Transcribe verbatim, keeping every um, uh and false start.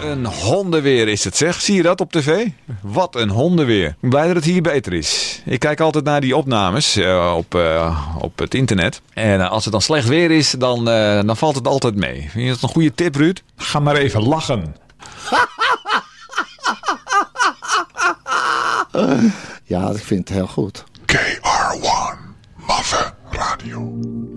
een hondenweer is het, zeg. Zie je dat op tv? Wat een hondenweer. Ik ben blij dat het hier beter is. Ik kijk altijd naar die opnames uh, op, uh, op het internet. En uh, als het dan slecht weer is, dan, uh, dan valt het altijd mee. Vind je dat een goede tip, Ruud? Ga maar even lachen. Ja, ik vind het heel goed. K R one, Maffe Radio.